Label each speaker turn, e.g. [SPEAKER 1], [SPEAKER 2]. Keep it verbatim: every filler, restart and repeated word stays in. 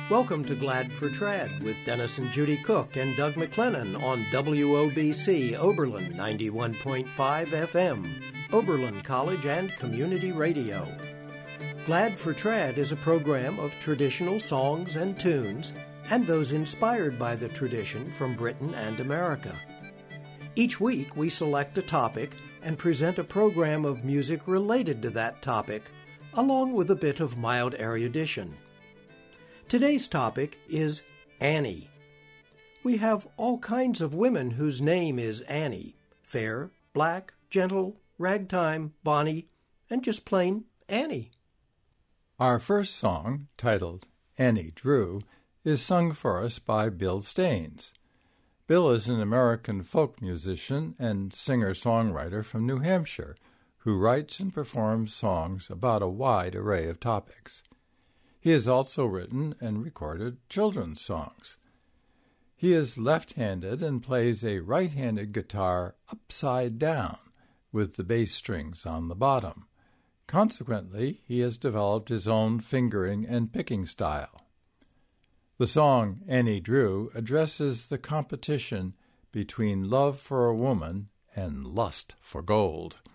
[SPEAKER 1] Welcome to Glad for Trad with Dennis and Judy Cook and Doug McLennan on W O B C Oberlin ninety-one point five F M, Oberlin College and Community Radio. Glad for Trad is a program of traditional songs and tunes and those inspired by the tradition from Britain and America. Each week we select a topic and present a program of music related to that topic, along with a bit of mild erudition. Today's topic is Annie. We have all kinds of women whose name is Annie. Fair, black, gentle, ragtime, bonny, and just plain Annie.
[SPEAKER 2] Our first song, titled Annie Drew, is sung for us by Bill Staines. Bill is an American folk musician and singer-songwriter from New Hampshire who writes and performs songs about a wide array of topics. He has also written and recorded children's songs. He is left-handed and plays a right-handed guitar upside down with the bass strings on the bottom. Consequently, he has developed his own fingering and picking style. The song Annie Drew addresses the competition between love for a woman and lust for gold.